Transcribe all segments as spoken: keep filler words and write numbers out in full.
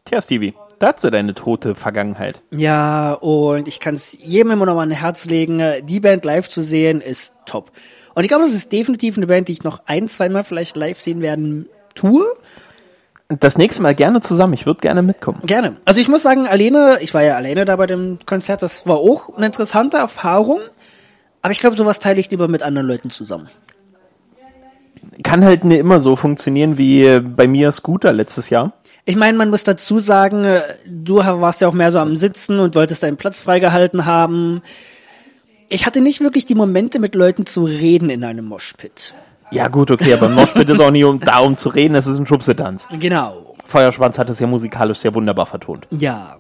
Tja, Stevie, da hat sie deine tote Vergangenheit. Ja, und ich kann es jedem immer noch mal an Herz legen, die Band live zu sehen, ist top. Und ich glaube, das ist definitiv eine Band, die ich noch ein, zweimal vielleicht live sehen werden tue. Das nächste Mal gerne zusammen, ich würde gerne mitkommen. Gerne. Also ich muss sagen, alleine, ich war ja alleine da bei dem Konzert, das war auch eine interessante Erfahrung, aber ich glaube, sowas teile ich lieber mit anderen Leuten zusammen. Kann halt nicht immer so funktionieren wie bei mir Scooter letztes Jahr. Ich meine, man muss dazu sagen, du warst ja auch mehr so am Sitzen und wolltest deinen Platz freigehalten haben. Ich hatte nicht wirklich die Momente, mit Leuten zu reden in einem Moshpit. Ja gut, okay, aber Moshpit ist auch nicht um, da, um zu reden, es ist ein Schubsetanz. Genau. Feuerschwanz hat es ja musikalisch sehr wunderbar vertont. Ja.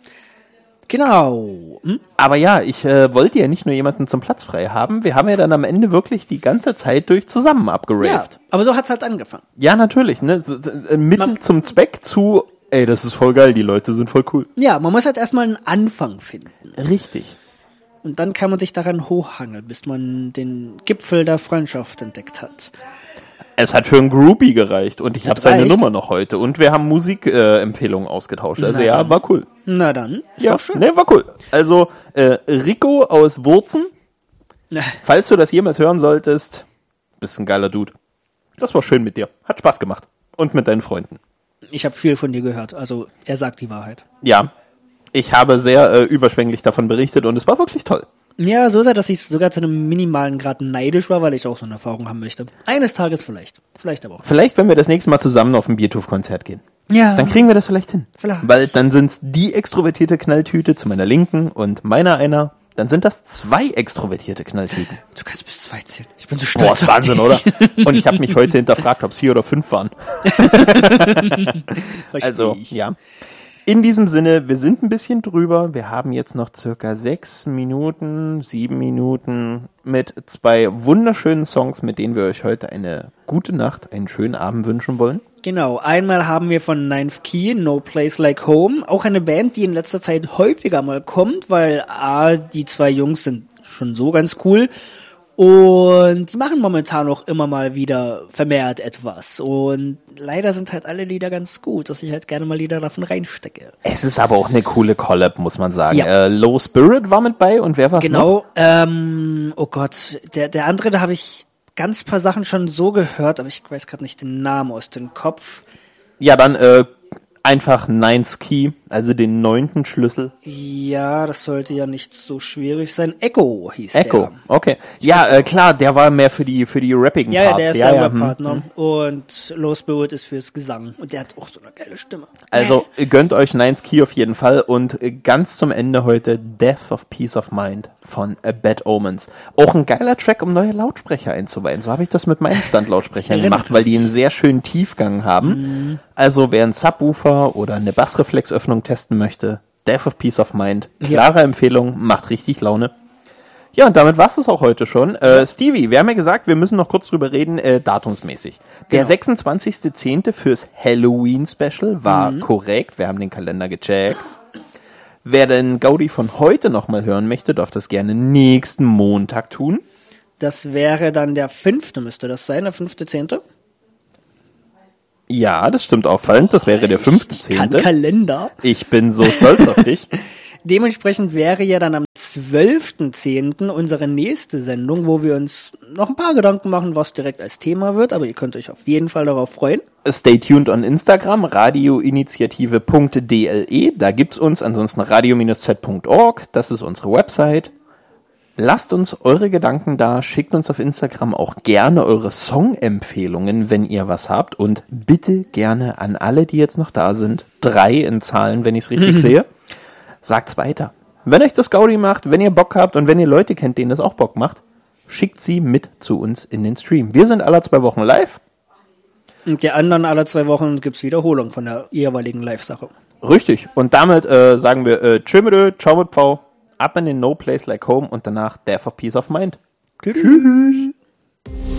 Genau. Hm? Aber ja, ich äh, wollte ja nicht nur jemanden zum Platz frei haben, wir haben ja dann am Ende wirklich die ganze Zeit durch zusammen abgeraved. Ja, aber so hat's halt angefangen. Ja, natürlich, ne? So, so, ein Mittel Man- zum Zweck zu, ey, das ist voll geil, die Leute sind voll cool. Ja, man muss halt erstmal einen Anfang finden. Richtig. Und dann kann man sich daran hochhangeln, bis man den Gipfel der Freundschaft entdeckt hat. Es hat für einen Groupie gereicht und ich habe Das seine reicht. Nummer noch heute und wir haben Musikempfehlungen äh, Empfehlungen ausgetauscht. Also Na ja, dann. war cool. Na dann, ist Ja, doch schön. ne, war cool. Also äh, Rico aus Wurzen, falls du das jemals hören solltest, bist ein geiler Dude. Das war schön mit dir. Hat Spaß gemacht. Und mit deinen Freunden. Ich habe viel von dir gehört, also er sagt die Wahrheit. Ja, ich habe sehr äh, überschwänglich davon berichtet und es war wirklich toll. Ja, so sehr, dass ich sogar zu einem minimalen Grad neidisch war, weil ich auch so eine Erfahrung haben möchte. Eines Tages vielleicht. Vielleicht aber auch. Vielleicht, wenn wir das nächste Mal zusammen auf ein Biertuf-Konzert gehen. Ja. Dann kriegen wir das vielleicht hin. Vielleicht. Weil dann sind's die extrovertierte Knalltüte zu meiner Linken und meiner einer. Dann sind das zwei extrovertierte Knalltüten. Du kannst bis zwei zählen. Ich bin so Boah, stolz ist auf Wahnsinn, dich. oder? Und ich habe mich heute hinterfragt, ob es vier oder fünf waren. Versteh Also, ich. ja. In diesem Sinne, wir sind ein bisschen drüber. Wir haben jetzt noch circa sechs Minuten, sieben Minuten mit zwei wunderschönen Songs, mit denen wir euch heute eine gute Nacht, einen schönen Abend wünschen wollen. Genau, einmal haben wir von Ninth Key, No Place Like Home, auch eine Band, die in letzter Zeit häufiger mal kommt, weil A, die zwei Jungs sind schon so ganz cool und die machen momentan auch immer mal wieder vermehrt etwas und leider sind halt alle Lieder ganz gut, dass ich halt gerne mal Lieder davon reinstecke. Es ist aber auch eine coole Collab, muss man sagen. Ja. Äh, Low Spirit war mit bei und wer war's noch? Genau, ähm, oh Gott, der, der andere, da habe ich ganz paar Sachen schon so gehört, aber ich weiß gerade nicht den Namen aus dem Kopf. Ja, dann äh, einfach Ninth Key, also den neunten Schlüssel. Ja, das sollte ja nicht so schwierig sein. Echo hieß Echo, der. okay. Ja, äh, klar, der war mehr für die für die Rapping Ja, ja, Parts. der ist ja, der ja, Rap-Partner. hm. Und Low Spirit ist fürs Gesang. Und der hat auch so eine geile Stimme. Also gönnt euch Ninth Key auf jeden Fall und äh, ganz zum Ende heute Death of Peace of Mind von äh, Bad Omens. Auch ein geiler Track, um neue Lautsprecher einzuweihen. So habe ich das mit meinen Standlautsprechern Ich erinnere gemacht, weil die einen sehr schönen Tiefgang haben. Mhm. Also wer einen Subwoofer oder eine Bassreflexöffnung testen möchte, Death of Peace of Mind, klare Ja. Empfehlung, macht richtig Laune. Ja, und damit war's es auch heute schon. Äh, Stevie, wir haben ja gesagt, wir müssen noch kurz drüber reden, äh, datumsmäßig. Der Genau. sechsundzwanzigster zehnte fürs Halloween-Special war korrekt. Wir haben den Kalender gecheckt. Wer den Gaudi von heute nochmal hören möchte, darf das gerne nächsten Montag tun. Das wäre dann der fünfte, müsste das sein, der fünfte, zehnte. Ja, das stimmt auffallend. Das wäre der fünfte Ich kann zehnte. Kalender. Ich bin so stolz auf dich. Dementsprechend wäre ja dann am zwölften zehnten unsere nächste Sendung, wo wir uns noch ein paar Gedanken machen, was direkt als Thema wird. Aber ihr könnt euch auf jeden Fall darauf freuen. Stay tuned on Instagram, radioinitiative punkt d l e, da gibt's uns, ansonsten radio Bindestrich z punkt org, das ist unsere Website. Lasst uns eure Gedanken da, schickt uns auf Instagram auch gerne eure Songempfehlungen, wenn ihr was habt und bitte gerne an alle, die jetzt noch da sind, drei in Zahlen, wenn ich es richtig sehe, sagt's weiter. Wenn euch das Gaudi macht, wenn ihr Bock habt und wenn ihr Leute kennt, denen das auch Bock macht, schickt sie mit zu uns in den Stream. Wir sind alle zwei Wochen live. Und die anderen alle zwei Wochen gibt's Wiederholung von der jeweiligen Live-Sache. Richtig. Und damit äh, sagen wir äh, tschö mit ö, ciao mit Pfau, ab in den No Place Like Home und danach Death of Peace of Mind. Tschüss.